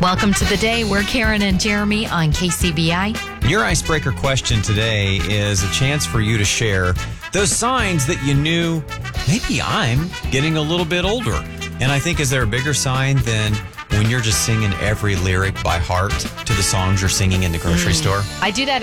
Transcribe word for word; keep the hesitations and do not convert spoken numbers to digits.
Welcome to the day. We're Karen and Jeremy on K C B I. Your icebreaker question today is a chance for you to share those signs that you knew, maybe I'm getting a little bit older. And I think, is there a bigger sign than when you're just singing every lyric by heart to the songs you're singing in the grocery mm. store? I do that